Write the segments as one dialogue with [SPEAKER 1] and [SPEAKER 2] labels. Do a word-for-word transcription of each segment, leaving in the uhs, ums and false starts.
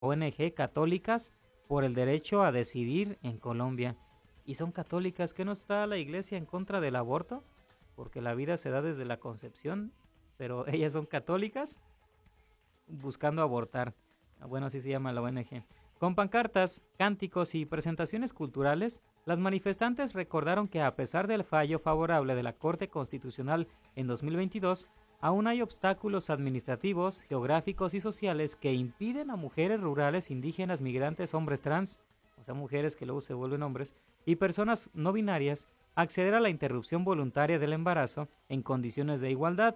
[SPEAKER 1] O N G católicas por el derecho a decidir en Colombia. Y son católicas, ¿qué no está la iglesia en contra del aborto? Porque la vida se da desde la concepción, pero ellas son católicas buscando abortar. Bueno, así se llama la O N G. Con pancartas, cánticos y presentaciones culturales, las manifestantes recordaron que a pesar del fallo favorable de la Corte Constitucional en dos mil veintidós, aún hay obstáculos administrativos, geográficos y sociales que impiden a mujeres rurales, indígenas, migrantes, hombres trans, o sea, mujeres que luego se vuelven hombres, y personas no binarias, acceder a la interrupción voluntaria del embarazo en condiciones de igualdad.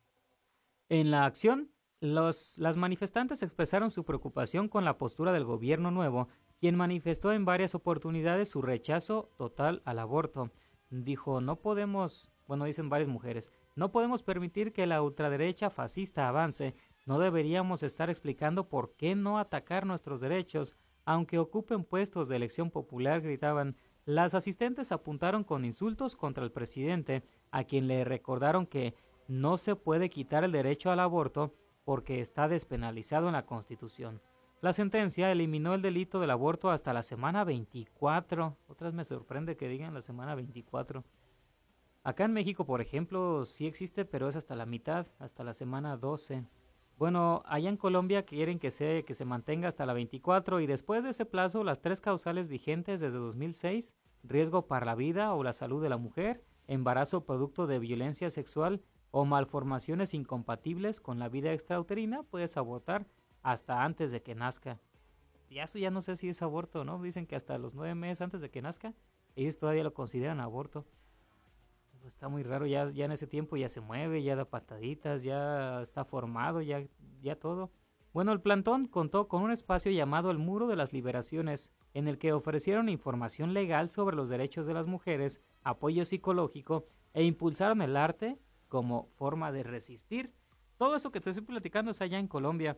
[SPEAKER 1] En la acción, los, las manifestantes expresaron su preocupación con la postura del gobierno nuevo, quien manifestó en varias oportunidades su rechazo total al aborto. Dijo, no podemos, bueno, dicen varias mujeres, no podemos permitir que la ultraderecha fascista avance, no deberíamos estar explicando por qué no atacar nuestros derechos, aunque ocupen puestos de elección popular, gritaban. Las asistentes apuntaron con insultos contra el presidente, a quien le recordaron que no se puede quitar el derecho al aborto porque está despenalizado en la Constitución. La sentencia eliminó el delito del aborto hasta la semana veinticuatro. Otras me sorprende que digan la semana veinticuatro. Acá en México, por ejemplo, sí existe, pero es hasta la mitad, hasta la semana doce. Bueno, allá en Colombia quieren que se, que se mantenga hasta la veinticuatro y después de ese plazo las tres causales vigentes desde dos mil seis, riesgo para la vida o la salud de la mujer, embarazo producto de violencia sexual o malformaciones incompatibles con la vida extrauterina, puedes abortar hasta antes de que nazca. Y eso ya no sé si es aborto o no, dicen que hasta los nueve meses antes de que nazca, ellos todavía lo consideran aborto. Pues está muy raro, ya, ya en ese tiempo ya se mueve, ya da pataditas, ya está formado, ya, ya todo. Bueno, el plantón contó con un espacio llamado el Muro de las Liberaciones, en el que ofrecieron información legal sobre los derechos de las mujeres, apoyo psicológico e impulsaron el arte como forma de resistir. Todo eso que te estoy platicando es allá en Colombia,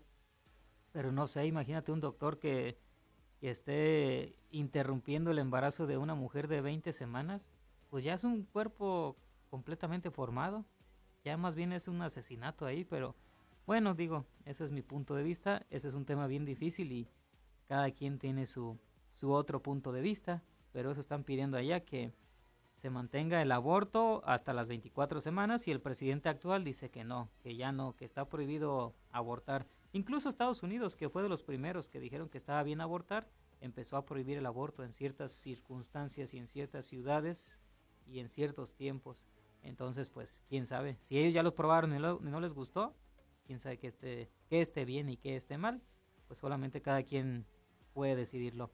[SPEAKER 1] pero no sé, imagínate un doctor que, que esté interrumpiendo el embarazo de una mujer de veinte semanas. Pues ya es un cuerpo completamente formado, ya más bien es un asesinato ahí, pero bueno, digo, ese es mi punto de vista, ese es un tema bien difícil y cada quien tiene su, su otro punto de vista, pero eso están pidiendo allá, que se mantenga el aborto hasta las veinticuatro semanas y el presidente actual dice que no, que ya no, que está prohibido abortar. Incluso Estados Unidos, que fue de los primeros que dijeron que estaba bien abortar, empezó a prohibir el aborto en ciertas circunstancias y en ciertas ciudades y en ciertos tiempos. Entonces, pues, quién sabe. Si ellos ya los probaron y, lo, y no les gustó, pues quién sabe qué esté, qué esté bien y qué esté mal. Pues solamente cada quien puede decidirlo.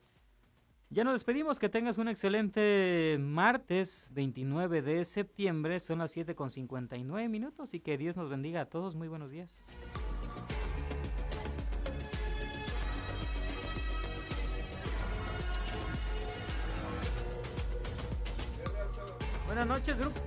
[SPEAKER 1] Ya nos despedimos, que tengas un excelente martes veintinueve de septiembre. Son las siete con cincuenta y nueve minutos y que Dios nos bendiga a todos. Muy buenos días. Buenas noches, grupo.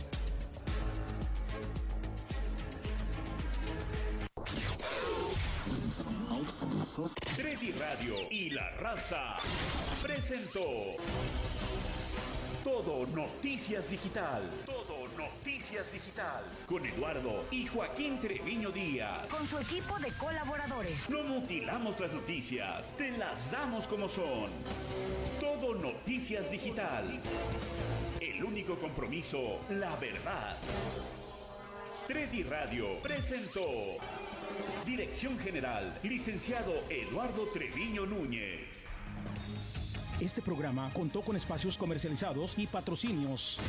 [SPEAKER 2] tres D Radio y La Raza presentó Todo Noticias Digital. Todo Noticias Digital. Con Eduardo y Joaquín Treviño Díaz.
[SPEAKER 3] Con su equipo de colaboradores.
[SPEAKER 2] No mutilamos las noticias, te las damos como son. Todo Noticias Digital. El único compromiso, la verdad. tres D Radio presentó. Dirección General, licenciado Eduardo Treviño Núñez.
[SPEAKER 4] Este programa contó con espacios comercializados y patrocinios.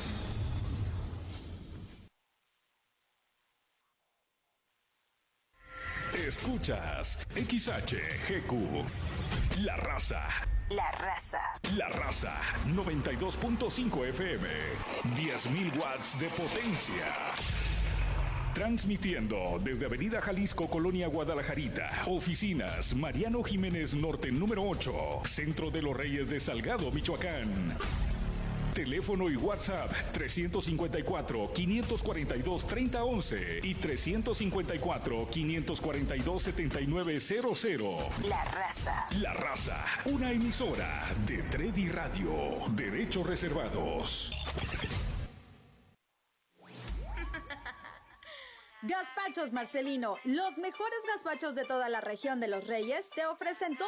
[SPEAKER 5] Escuchas X H G Q, La Raza.
[SPEAKER 3] La Raza.
[SPEAKER 5] La Raza, noventa y dos punto cinco F M, diez mil watts de potencia. Transmitiendo desde Avenida Jalisco, Colonia Guadalajarita. Oficinas Mariano Jiménez Norte número ocho, Centro de los Reyes de Salgado, Michoacán. Teléfono y WhatsApp trescientos cincuenta y cuatro, quinientos cuarenta y dos, treinta once y trescientos cincuenta y cuatro, quinientos cuarenta y dos, setenta y nueve cero cero.
[SPEAKER 3] La Raza.
[SPEAKER 5] La Raza, una emisora de tres D Radio. Derechos reservados.
[SPEAKER 6] Gazpachos Marcelino, los mejores gazpachos de toda la región de Los Reyes, te ofrecen